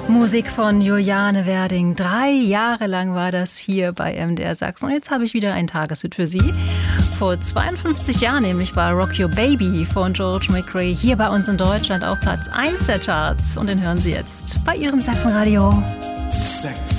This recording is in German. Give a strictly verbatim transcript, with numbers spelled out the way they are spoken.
Musik von Juliane Werding. Drei Jahre lang war das hier bei M D R Sachsen. Und jetzt habe ich wieder einen Tageshit für Sie. Vor zweiundfünfzig Jahren nämlich war Rock Your Baby von George McRae hier bei uns in Deutschland auf Platz eins der Charts. Und den hören Sie jetzt bei Ihrem Sachsenradio. Sex.